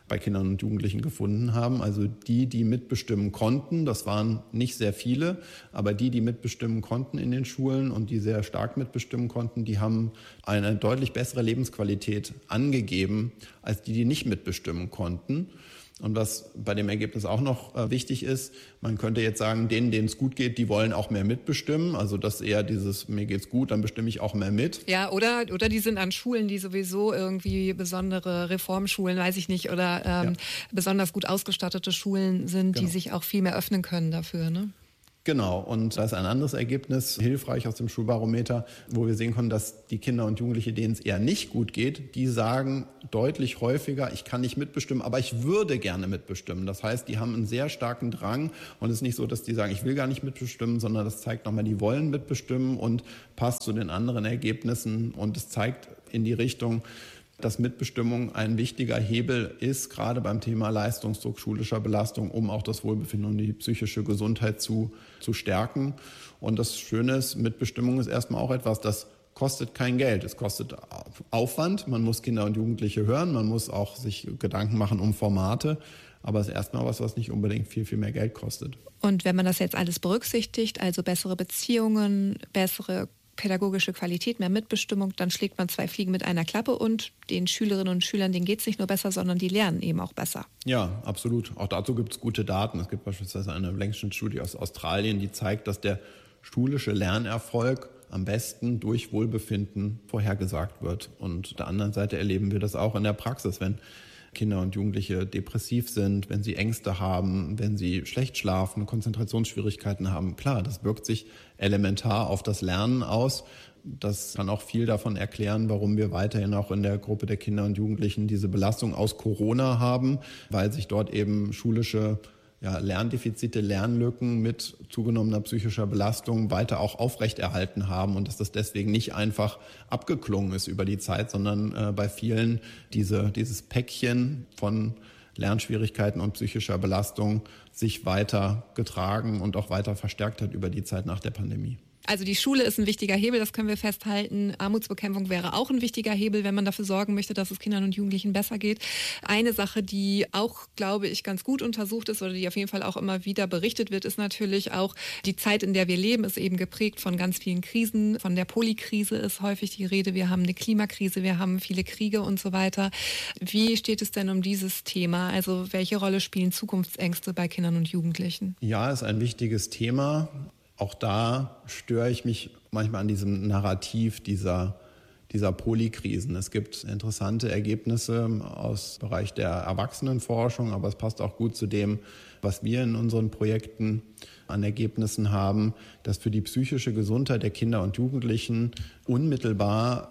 bei Kindern und Jugendlichen gefunden haben. Also die, die mitbestimmen konnten, das waren nicht sehr viele, aber die, die mitbestimmen konnten in den Schulen und die sehr stark mitbestimmen konnten, die haben eine deutlich bessere Lebensqualität angegeben als die, die nicht mitbestimmen konnten. Und was bei dem Ergebnis auch noch äh, wichtig ist, man könnte jetzt sagen, denen, denen es gut geht, die wollen auch mehr mitbestimmen. Also das eher dieses, mir geht's gut, dann bestimme ich auch mehr mit. Ja, oder, oder die sind an Schulen, die sowieso irgendwie besondere Reformschulen, weiß ich nicht, oder ähm, ja. besonders gut ausgestattete Schulen sind, genau. die sich auch viel mehr öffnen können dafür, ne? Genau, und da ist ein anderes Ergebnis hilfreich aus dem Schulbarometer, wo wir sehen können, dass die Kinder und Jugendliche, denen es eher nicht gut geht, die sagen deutlich häufiger, ich kann nicht mitbestimmen, aber ich würde gerne mitbestimmen. Das heißt, die haben einen sehr starken Drang und es ist nicht so, dass die sagen, ich will gar nicht mitbestimmen, sondern das zeigt nochmal, die wollen mitbestimmen und passt zu den anderen Ergebnissen und es zeigt in die Richtung, dass Mitbestimmung ein wichtiger Hebel ist, gerade beim Thema Leistungsdruck, schulischer Belastung, um auch das Wohlbefinden und die psychische Gesundheit zu, zu stärken. Und das Schöne ist, Mitbestimmung ist erstmal auch etwas, das kostet kein Geld. Es kostet Aufwand. Man muss Kinder und Jugendliche hören. Man muss auch sich Gedanken machen um Formate. Aber es ist erstmal was, was nicht unbedingt viel, viel mehr Geld kostet. Und wenn man das jetzt alles berücksichtigt, also bessere Beziehungen, bessere pädagogische Qualität, mehr Mitbestimmung, dann schlägt man zwei Fliegen mit einer Klappe und den Schülerinnen und Schülern, denen geht es nicht nur besser, sondern die lernen eben auch besser. Ja, absolut. Auch dazu gibt es gute Daten. Es gibt beispielsweise eine Langston-Studie aus Australien, die zeigt, dass der schulische Lernerfolg am besten durch Wohlbefinden vorhergesagt wird. Und auf der anderen Seite erleben wir das auch in der Praxis, wenn Kinder und Jugendliche depressiv sind, wenn sie Ängste haben, wenn sie schlecht schlafen, Konzentrationsschwierigkeiten haben. Klar, das wirkt sich elementar auf das Lernen aus. Das kann auch viel davon erklären, warum wir weiterhin auch in der Gruppe der Kinder und Jugendlichen diese Belastung aus Corona haben, weil sich dort eben schulische ja, Lerndefizite, Lernlücken mit zugenommener psychischer Belastung weiter auch aufrechterhalten haben und dass das deswegen nicht einfach abgeklungen ist über die Zeit, sondern äh, bei vielen diese, dieses Päckchen von Lernschwierigkeiten und psychischer Belastung sich weiter getragen und auch weiter verstärkt hat über die Zeit nach der Pandemie. Also die Schule ist ein wichtiger Hebel, das können wir festhalten. Armutsbekämpfung wäre auch ein wichtiger Hebel, wenn man dafür sorgen möchte, dass es Kindern und Jugendlichen besser geht. Eine Sache, die auch, glaube ich, ganz gut untersucht ist oder die auf jeden Fall auch immer wieder berichtet wird, ist natürlich auch die Zeit, in der wir leben, ist eben geprägt von ganz vielen Krisen. Von der Polykrise ist häufig die Rede. Wir haben eine Klimakrise, wir haben viele Kriege und so weiter. Wie steht es denn um dieses Thema? Also welche Rolle spielen Zukunftsängste bei Kindern und Jugendlichen? Ja, ist ein wichtiges Thema. Auch da störe ich mich manchmal an diesem Narrativ dieser, dieser Polykrisen. Es gibt interessante Ergebnisse aus dem Bereich der Erwachsenenforschung, aber es passt auch gut zu dem, was wir in unseren Projekten an Ergebnissen haben, dass für die psychische Gesundheit der Kinder und Jugendlichen unmittelbar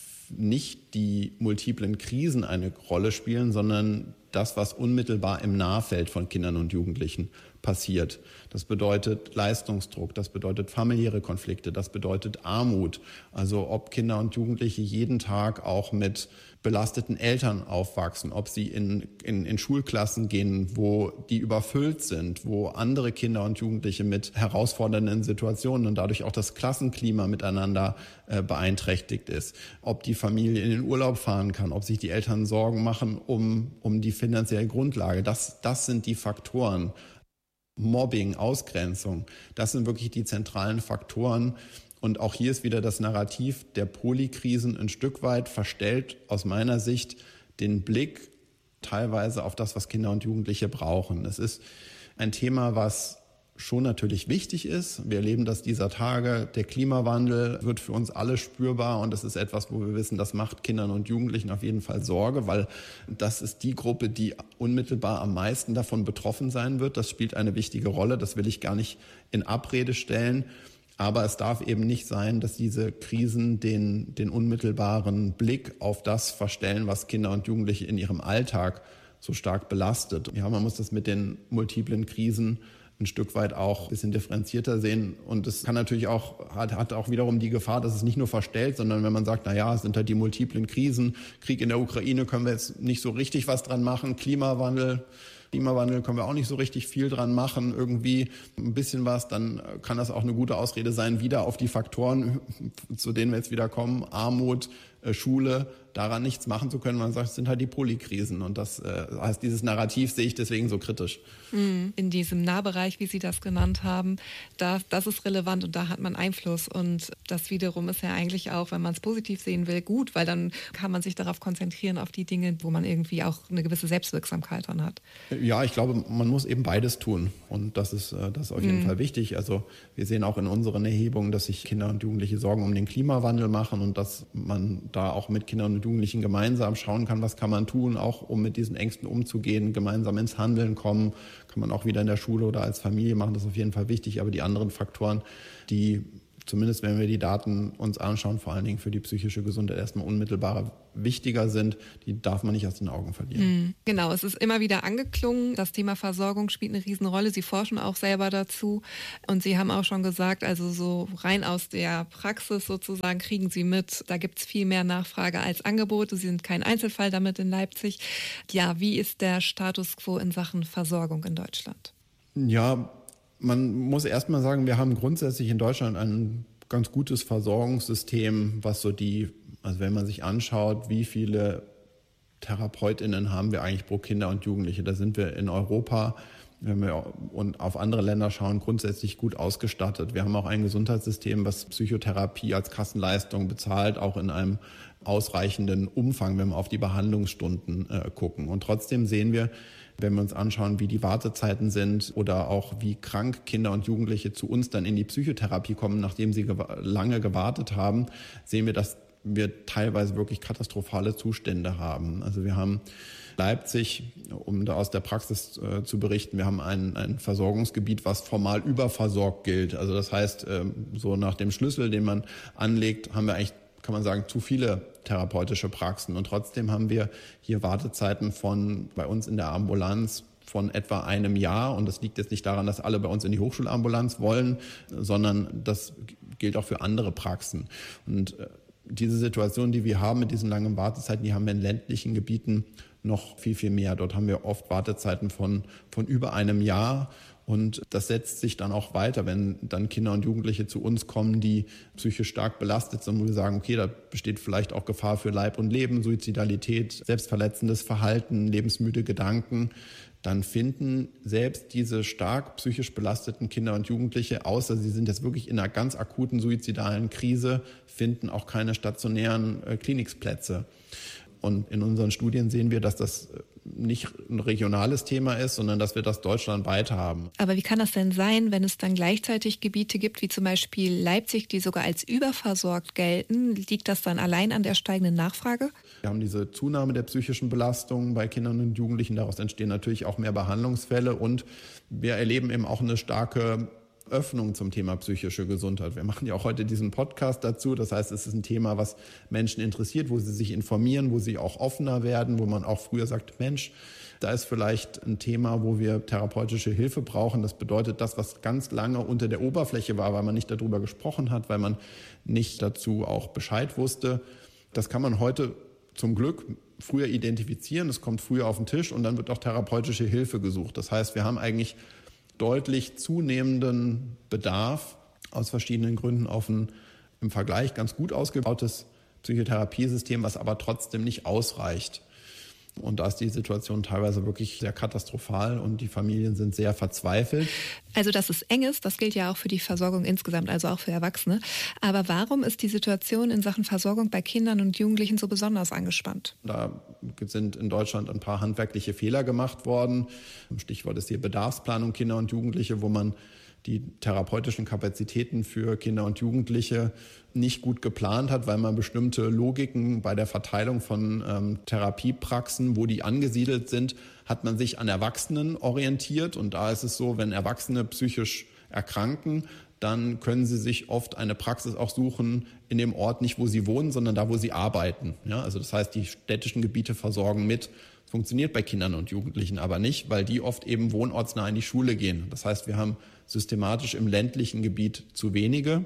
nicht die multiplen Krisen eine Rolle spielen, sondern das, was unmittelbar im Nahfeld von Kindern und Jugendlichen passiert. Das bedeutet Leistungsdruck, das bedeutet familiäre Konflikte, das bedeutet Armut. Also ob Kinder und Jugendliche jeden Tag auch mit belasteten Eltern aufwachsen, ob sie in, in, in Schulklassen gehen, wo die überfüllt sind, wo andere Kinder und Jugendliche mit herausfordernden Situationen und dadurch auch das Klassenklima miteinander äh, beeinträchtigt ist. Ob die Familie in den Urlaub fahren kann, ob sich die Eltern Sorgen machen um, um die finanzielle Grundlage. Das, das sind die Faktoren. Mobbing, Ausgrenzung, das sind wirklich die zentralen Faktoren. Und auch hier ist wieder das Narrativ der Polykrisen ein Stück weit verstellt, aus meiner Sicht, den Blick teilweise auf das, was Kinder und Jugendliche brauchen. Es ist ein Thema, was schon natürlich wichtig ist. Wir erleben das dieser Tage. Der Klimawandel wird für uns alle spürbar und das ist etwas, wo wir wissen, das macht Kindern und Jugendlichen auf jeden Fall Sorge, weil das ist die Gruppe, die unmittelbar am meisten davon betroffen sein wird. Das spielt eine wichtige Rolle. Das will ich gar nicht in Abrede stellen. Aber es darf eben nicht sein, dass diese Krisen den, den unmittelbaren Blick auf das verstellen, was Kinder und Jugendliche in ihrem Alltag so stark belastet. Ja, man muss das mit den multiplen Krisen ein Stück weit auch ein bisschen differenzierter sehen. Und es kann natürlich auch, hat, hat auch wiederum die Gefahr, dass es nicht nur verstellt, sondern wenn man sagt, na ja, es sind halt die multiplen Krisen, Krieg in der Ukraine können wir jetzt nicht so richtig was dran machen, Klimawandel, Klimawandel können wir auch nicht so richtig viel dran machen, irgendwie ein bisschen was, dann kann das auch eine gute Ausrede sein, wieder auf die Faktoren, zu denen wir jetzt wieder kommen, Armut, Schule daran nichts machen zu können. Man sagt, es sind halt die Polykrisen. Und das äh, heißt, dieses Narrativ sehe ich deswegen so kritisch. In diesem Nahbereich, wie Sie das genannt haben, da, das ist relevant und da hat man Einfluss. Und das wiederum ist ja eigentlich auch, wenn man es positiv sehen will, gut, weil dann kann man sich darauf konzentrieren, auf die Dinge, wo man irgendwie auch eine gewisse Selbstwirksamkeit dann hat. Ja, ich glaube, man muss eben beides tun. Und das ist, das ist auf jeden mhm. Fall wichtig. Also wir sehen auch in unseren Erhebungen, dass sich Kinder und Jugendliche Sorgen um den Klimawandel machen und dass man da auch mit Kindern und Jugendlichen gemeinsam schauen kann, was kann man tun, auch um mit diesen Ängsten umzugehen, gemeinsam ins Handeln kommen, kann man auch wieder in der Schule oder als Familie machen, das ist auf jeden Fall wichtig. Aber die anderen Faktoren, die zumindest wenn wir die Daten uns anschauen, vor allen Dingen für die psychische Gesundheit erstmal unmittelbarer wichtiger sind, die darf man nicht aus den Augen verlieren. Genau, es ist immer wieder angeklungen, das Thema Versorgung spielt eine Riesenrolle. Sie forschen auch selber dazu und Sie haben auch schon gesagt, also so rein aus der Praxis sozusagen kriegen Sie mit, da gibt es viel mehr Nachfrage als Angebot. Sie sind kein Einzelfall damit in Leipzig. Ja, wie ist der Status quo in Sachen Versorgung in Deutschland? Ja, man muss erst mal sagen, wir haben grundsätzlich in Deutschland ein ganz gutes Versorgungssystem, was so die, also wenn man sich anschaut, wie viele TherapeutInnen haben wir eigentlich pro Kinder und Jugendliche, da sind wir in Europa, wenn wir und auf andere Länder schauen, grundsätzlich gut ausgestattet. Wir haben auch ein Gesundheitssystem, was Psychotherapie als Kassenleistung bezahlt, auch in einem ausreichenden Umfang, wenn wir auf die Behandlungsstunden äh, gucken. Und trotzdem sehen wir, wenn wir uns anschauen, wie die Wartezeiten sind oder auch wie krank Kinder und Jugendliche zu uns dann in die Psychotherapie kommen, nachdem sie gew- lange gewartet haben, sehen wir, dass wir teilweise wirklich katastrophale Zustände haben. Also wir haben Leipzig, um da aus der Praxis äh, zu berichten, wir haben ein, ein Versorgungsgebiet, was formal überversorgt gilt. Also das heißt, äh, so nach dem Schlüssel, den man anlegt, haben wir eigentlich, kann man sagen, zu viele therapeutische Praxen. Und trotzdem haben wir hier Wartezeiten von bei uns in der Ambulanz von etwa einem Jahr. Und das liegt jetzt nicht daran, dass alle bei uns in die Hochschulambulanz wollen, sondern das gilt auch für andere Praxen. Und äh, diese Situation, die wir haben mit diesen langen Wartezeiten, die haben wir in ländlichen Gebieten noch viel, viel mehr. Dort haben wir oft Wartezeiten von, von über einem Jahr. Und das setzt sich dann auch weiter, wenn dann Kinder und Jugendliche zu uns kommen, die psychisch stark belastet sind, wo wir sagen, okay, da besteht vielleicht auch Gefahr für Leib und Leben, Suizidalität, selbstverletzendes Verhalten, lebensmüde Gedanken. Dann finden selbst diese stark psychisch belasteten Kinder und Jugendliche, außer sie sind jetzt wirklich in einer ganz akuten suizidalen Krise, finden auch keine stationären äh, Klinikplätze. Und in unseren Studien sehen wir, dass das nicht ein regionales Thema ist, sondern dass wir das deutschlandweit haben. Aber wie kann das denn sein, wenn es dann gleichzeitig Gebiete gibt, wie zum Beispiel Leipzig, die sogar als überversorgt gelten? Liegt das dann allein an der steigenden Nachfrage? Wir haben diese Zunahme der psychischen Belastung bei Kindern und Jugendlichen. Daraus entstehen natürlich auch mehr Behandlungsfälle. Und wir erleben eben auch eine starke Öffnung zum Thema psychische Gesundheit. Wir machen ja auch heute diesen Podcast dazu. Das heißt, es ist ein Thema, was Menschen interessiert, wo sie sich informieren, wo sie auch offener werden, wo man auch früher sagt, Mensch, da ist vielleicht ein Thema, wo wir therapeutische Hilfe brauchen. Das bedeutet, das, was ganz lange unter der Oberfläche war, weil man nicht darüber gesprochen hat, weil man nicht dazu auch Bescheid wusste, das kann man heute zum Glück früher identifizieren. Es kommt früher auf den Tisch und dann wird auch therapeutische Hilfe gesucht. Das heißt, wir haben eigentlich deutlich zunehmenden Bedarf aus verschiedenen Gründen auf ein im Vergleich ganz gut ausgebautes Psychotherapiesystem, was aber trotzdem nicht ausreicht. Und da ist die Situation teilweise wirklich sehr katastrophal und die Familien sind sehr verzweifelt. Also dass es eng ist, das gilt ja auch für die Versorgung insgesamt, also auch für Erwachsene. Aber warum ist die Situation in Sachen Versorgung bei Kindern und Jugendlichen so besonders angespannt? Da sind in Deutschland ein paar handwerkliche Fehler gemacht worden. Stichwort ist hier Bedarfsplanung Kinder und Jugendliche, wo man die therapeutischen Kapazitäten für Kinder und Jugendliche nicht gut geplant hat, weil man bestimmte Logiken bei der Verteilung von ähm, Therapiepraxen, wo die angesiedelt sind, hat man sich an Erwachsenen orientiert. Und da ist es so, wenn Erwachsene psychisch erkranken, dann können sie sich oft eine Praxis auch suchen in dem Ort, nicht wo sie wohnen, sondern da, wo sie arbeiten. Ja, also das heißt, die städtischen Gebiete versorgen mit. Funktioniert bei Kindern und Jugendlichen aber nicht, weil die oft eben wohnortsnah in die Schule gehen. Das heißt, wir haben systematisch im ländlichen Gebiet zu wenige.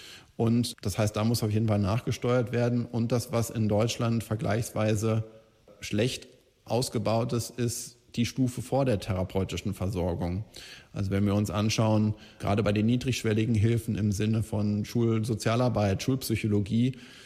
Und das heißt, da muss auf jeden Fall nachgesteuert werden. Und das, was in Deutschland vergleichsweise schlecht ausgebaut ist, ist die Stufe vor der therapeutischen Versorgung. Also wenn wir uns anschauen, gerade bei den niedrigschwelligen Hilfen im Sinne von Schulsozialarbeit, Schulpsychologie,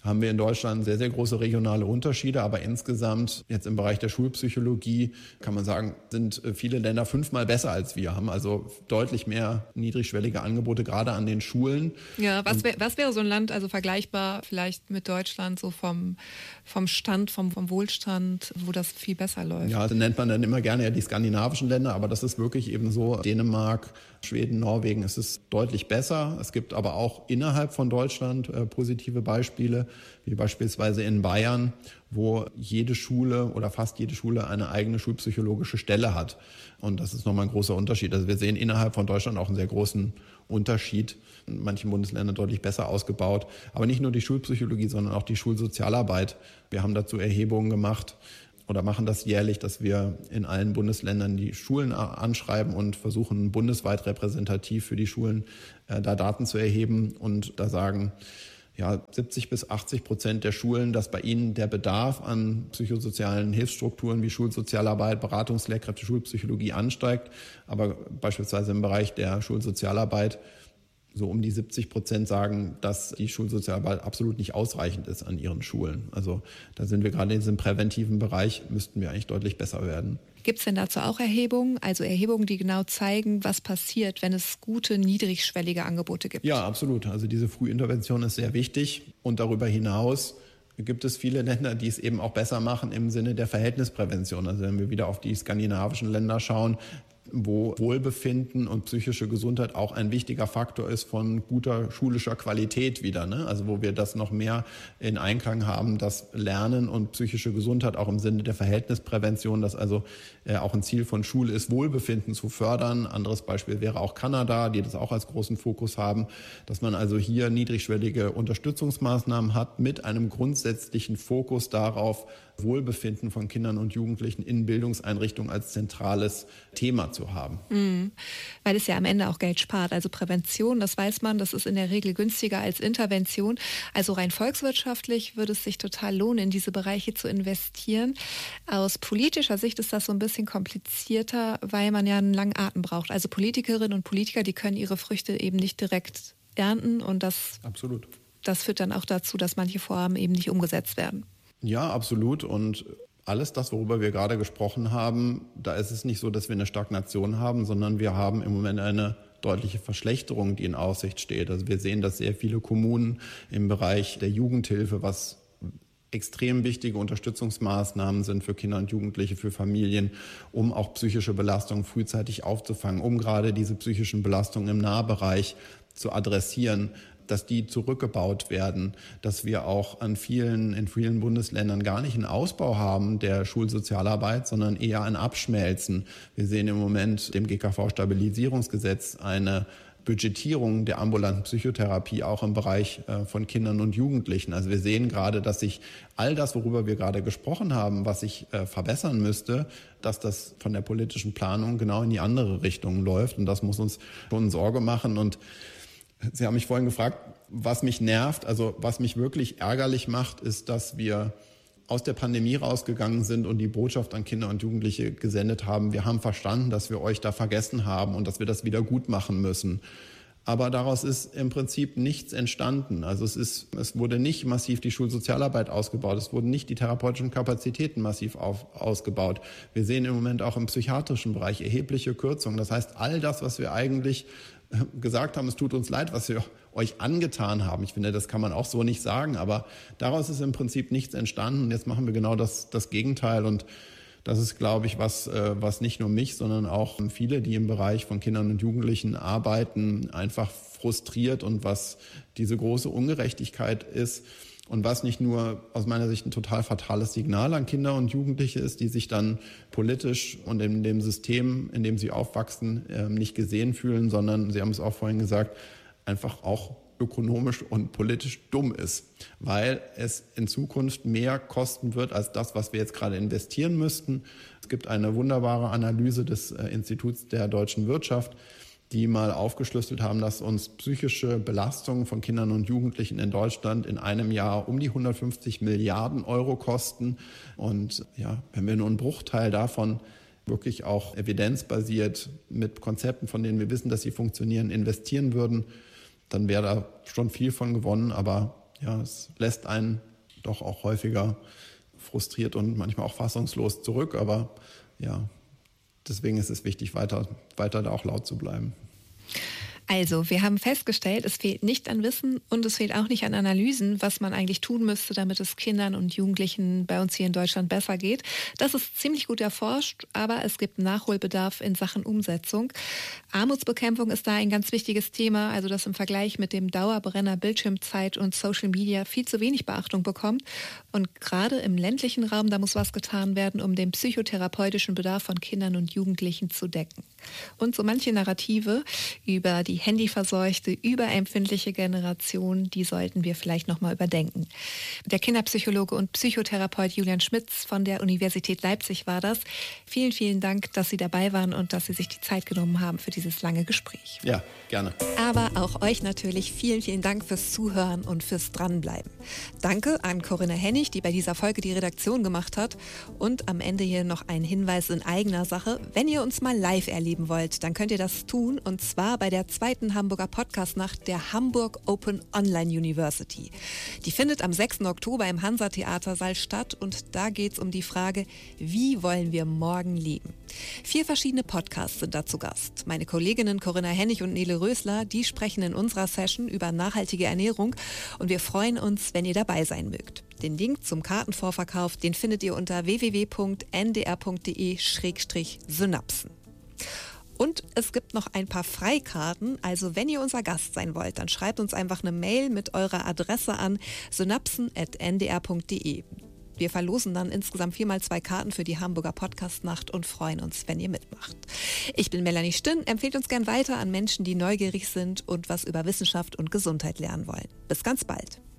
haben wir in Deutschland sehr, sehr große regionale Unterschiede. Aber insgesamt jetzt im Bereich der Schulpsychologie kann man sagen, sind viele Länder fünfmal besser als wir, haben also deutlich mehr niedrigschwellige Angebote, gerade an den Schulen. Ja, was, wär, was wäre so ein Land, also vergleichbar vielleicht mit Deutschland, so vom, vom Stand, vom, vom Wohlstand, wo das viel besser läuft? Ja, das nennt man dann immer gerne ja die skandinavischen Länder, aber das ist wirklich eben so. Dänemark, Schweden, Norwegen, es ist deutlich besser. Es gibt aber auch innerhalb von Deutschland äh, positive Beispiele, wie beispielsweise in Bayern, wo jede Schule oder fast jede Schule eine eigene schulpsychologische Stelle hat. Und das ist nochmal ein großer Unterschied. Also wir sehen innerhalb von Deutschland auch einen sehr großen Unterschied. In manchen Bundesländern deutlich besser ausgebaut. Aber nicht nur die Schulpsychologie, sondern auch die Schulsozialarbeit. Wir haben dazu Erhebungen gemacht oder machen das jährlich, dass wir in allen Bundesländern die Schulen anschreiben und versuchen, bundesweit repräsentativ für die Schulen äh, da Daten zu erheben und da sagen, ja, siebzig bis achtzig Prozent der Schulen, dass bei ihnen der Bedarf an psychosozialen Hilfsstrukturen wie Schulsozialarbeit, Beratungslehrkräfte, Schulpsychologie ansteigt. Aber beispielsweise im Bereich der Schulsozialarbeit so um die siebzig Prozent sagen, dass die Schulsozialarbeit absolut nicht ausreichend ist an ihren Schulen. Also da sind wir gerade in diesem präventiven Bereich, müssten wir eigentlich deutlich besser werden. Gibt es denn dazu auch Erhebungen, also Erhebungen, die genau zeigen, was passiert, wenn es gute, niedrigschwellige Angebote gibt? Ja, absolut. Also diese Frühintervention ist sehr wichtig. Und darüber hinaus gibt es viele Länder, die es eben auch besser machen im Sinne der Verhältnisprävention. Also wenn wir wieder auf die skandinavischen Länder schauen, wo Wohlbefinden und psychische Gesundheit auch ein wichtiger Faktor ist von guter schulischer Qualität wieder, ne? Also wo wir das noch mehr in Einklang haben, dass Lernen und psychische Gesundheit auch im Sinne der Verhältnisprävention, dass also äh, auch ein Ziel von Schule ist, Wohlbefinden zu fördern. Anderes Beispiel wäre auch Kanada, die das auch als großen Fokus haben, dass man also hier niedrigschwellige Unterstützungsmaßnahmen hat mit einem grundsätzlichen Fokus darauf, Wohlbefinden von Kindern und Jugendlichen in Bildungseinrichtungen als zentrales Thema zu haben. Mhm. Weil es ja am Ende auch Geld spart. Also Prävention, das weiß man, das ist in der Regel günstiger als Intervention. Also rein volkswirtschaftlich würde es sich total lohnen, in diese Bereiche zu investieren. Aus politischer Sicht ist das so ein bisschen komplizierter, weil man ja einen langen Atem braucht. Also Politikerinnen und Politiker, die können ihre Früchte eben nicht direkt ernten und das, Absolut. das führt dann auch dazu, dass manche Vorhaben eben nicht umgesetzt werden. Ja, absolut. Und alles das, worüber wir gerade gesprochen haben, da ist es nicht so, dass wir eine Stagnation haben, sondern wir haben im Moment eine deutliche Verschlechterung, die in Aussicht steht. Also wir sehen, dass sehr viele Kommunen im Bereich der Jugendhilfe, was extrem wichtige Unterstützungsmaßnahmen sind für Kinder und Jugendliche, für Familien, um auch psychische Belastungen frühzeitig aufzufangen, um gerade diese psychischen Belastungen im Nahbereich zu adressieren, dass die zurückgebaut werden, dass wir auch an vielen, in vielen Bundesländern gar nicht einen Ausbau haben der Schulsozialarbeit, sondern eher ein Abschmelzen. Wir sehen im Moment dem G K V-Stabilisierungsgesetz eine Budgetierung der ambulanten Psychotherapie auch im Bereich von Kindern und Jugendlichen. Also wir sehen gerade, dass sich all das, worüber wir gerade gesprochen haben, was sich verbessern müsste, dass das von der politischen Planung genau in die andere Richtung läuft. Und das muss uns schon Sorge machen. Und Sie haben mich vorhin gefragt, was mich nervt. Also was mich wirklich ärgerlich macht, ist, dass wir aus der Pandemie rausgegangen sind und die Botschaft an Kinder und Jugendliche gesendet haben. Wir haben verstanden, dass wir euch da vergessen haben und dass wir das wieder gut machen müssen. Aber daraus ist im Prinzip nichts entstanden. Also es ist, es wurde nicht massiv die Schulsozialarbeit ausgebaut. Es wurden nicht die therapeutischen Kapazitäten massiv auf, ausgebaut. Wir sehen im Moment auch im psychiatrischen Bereich erhebliche Kürzungen. Das heißt, all das, was wir eigentlich gesagt haben, es tut uns leid, was wir euch angetan haben. Ich finde, das kann man auch so nicht sagen, aber daraus ist im Prinzip nichts entstanden. Jetzt machen wir genau das, das Gegenteil und das ist, glaube ich, was, was nicht nur mich, sondern auch viele, die im Bereich von Kindern und Jugendlichen arbeiten, einfach frustriert und was diese große Ungerechtigkeit ist. Und was nicht nur aus meiner Sicht ein total fatales Signal an Kinder und Jugendliche ist, die sich dann politisch und in dem System, in dem sie aufwachsen, nicht gesehen fühlen, sondern, Sie haben es auch vorhin gesagt, einfach auch ökonomisch und politisch dumm ist, weil es in Zukunft mehr kosten wird als das, was wir jetzt gerade investieren müssten. Es gibt eine wunderbare Analyse des Instituts der deutschen Wirtschaft, die mal aufgeschlüsselt haben, dass uns psychische Belastungen von Kindern und Jugendlichen in Deutschland in einem Jahr um die hundertfünfzig Milliarden Euro kosten. Und ja, wenn wir nur einen Bruchteil davon wirklich auch evidenzbasiert mit Konzepten, von denen wir wissen, dass sie funktionieren, investieren würden, dann wäre da schon viel von gewonnen. Aber ja, es lässt einen doch auch häufiger frustriert und manchmal auch fassungslos zurück. Aber ja, deswegen ist es wichtig, weiter, weiter da auch laut zu bleiben. Also, wir haben festgestellt, es fehlt nicht an Wissen und es fehlt auch nicht an Analysen, was man eigentlich tun müsste, damit es Kindern und Jugendlichen bei uns hier in Deutschland besser geht. Das ist ziemlich gut erforscht, aber es gibt Nachholbedarf in Sachen Umsetzung. Armutsbekämpfung ist da ein ganz wichtiges Thema, also das im Vergleich mit dem Dauerbrenner Bildschirmzeit und Social Media viel zu wenig Beachtung bekommt. Und gerade im ländlichen Raum, da muss was getan werden, um den psychotherapeutischen Bedarf von Kindern und Jugendlichen zu decken. Und so manche Narrative über die handyverseuchte, überempfindliche Generation, die sollten wir vielleicht nochmal überdenken. Der Kinderpsychologe und Psychotherapeut Julian Schmitz von der Universität Leipzig war das. Vielen, vielen Dank, dass Sie dabei waren und dass Sie sich die Zeit genommen haben für dieses lange Gespräch. Ja, gerne. Aber auch euch natürlich vielen, vielen Dank fürs Zuhören und fürs Dranbleiben. Danke an Corinna Hennig, die bei dieser Folge die Redaktion gemacht hat. Und am Ende hier noch ein Hinweis in eigener Sache. Wenn ihr uns mal live erleben wollt, dann könnt ihr das tun, und zwar bei der zweiten Hamburger Podcast-Nacht der Hamburg Open Online University. Die findet am sechsten Oktober im Hansa-Theatersaal statt und da geht es um die Frage, wie wollen wir morgen leben? Vier verschiedene Podcasts sind da zu Gast. Meine Kolleginnen Corinna Hennig und Nele Rösler, die sprechen in unserer Session über nachhaltige Ernährung und wir freuen uns, wenn ihr dabei sein mögt. Den Link zum Kartenvorverkauf, den findet ihr unter w w w punkt n d r punkt d e slash synapsen. Und es gibt noch ein paar Freikarten, also wenn ihr unser Gast sein wollt, dann schreibt uns einfach eine Mail mit eurer Adresse an synapsen at n d r punkt d e. Wir verlosen dann insgesamt viermal zwei Karten für die Hamburger Podcast-Nacht und freuen uns, wenn ihr mitmacht. Ich bin Melanie Stinn, empfehlt uns gern weiter an Menschen, die neugierig sind und was über Wissenschaft und Gesundheit lernen wollen. Bis ganz bald.